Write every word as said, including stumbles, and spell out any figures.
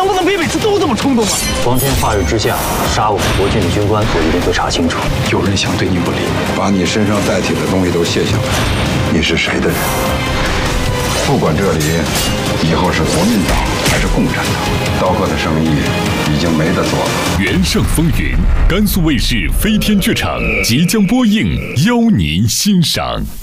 能不能别每次都这么冲动啊？ 光天化日之下杀我们国军的军官，我一定会查清楚。 有人想对你不利， 把你身上带铁的东西都卸下来。你是谁的人？不管这里以后是国民党还是共产党，刀客的生意已经没得做了。 原上风云，甘肃卫视飞天剧场即将播映，邀您欣赏。